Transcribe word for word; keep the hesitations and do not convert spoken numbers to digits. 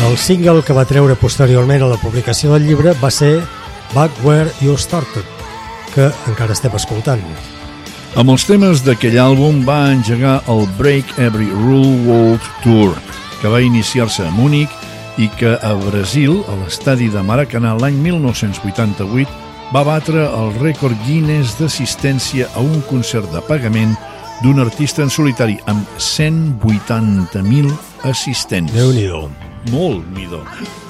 El single que va treure posteriorment a la publicació del llibre va ser Back Where You Started, que encara estem escoltant. Amb els temes d'aquell àlbum va engegar el Break Every Rule World Tour, que va iniciar-se a Múnich i que a Brasil, a l'estadi de Maracanã l'any mil nou-cents vuitanta-vuit, va batre el rècord Guinness d'assistència a un concert de pagament d'un artista en solitari amb cent vuitanta mil assistents. Déu-n'hi-do. Molt, midó.